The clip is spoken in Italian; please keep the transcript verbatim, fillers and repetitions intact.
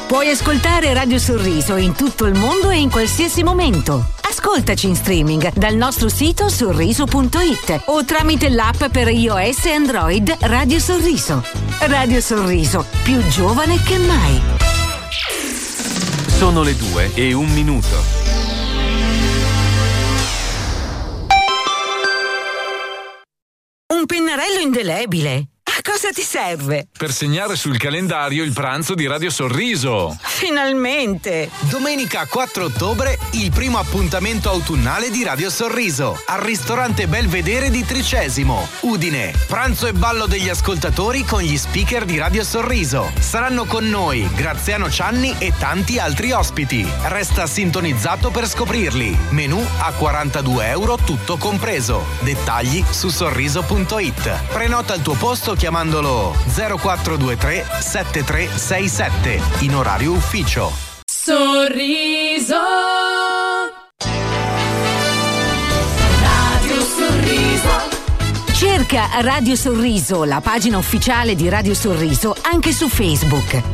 Puoi ascoltare Radio Sorriso in tutto il mondo e in qualsiasi momento. Ascoltaci in streaming dal nostro sito sorriso punto it o tramite l'app per iOS e Android Radio Sorriso. Radio Sorriso, più giovane che mai. Sono le due e un minuto. Un pennarello indelebile. A cosa ti serve? Per segnare sul calendario il pranzo di Radio Sorriso. Finalmente! Domenica quattro ottobre, il primo appuntamento autunnale di Radio Sorriso al ristorante Belvedere di Tricesimo, Udine. Pranzo e ballo degli ascoltatori con gli speaker di Radio Sorriso. Saranno con noi Graziano Cianni e tanti altri ospiti. Resta sintonizzato per scoprirli. Menù a quarantadue euro tutto compreso. Dettagli su sorriso punto it. Prenota il tuo posto chiamandolo zero quattro due tre sette tre sei sette in orario ufficio. Sorriso Radio Sorriso. Cerca Radio Sorriso, la pagina ufficiale di Radio Sorriso, anche su Facebook.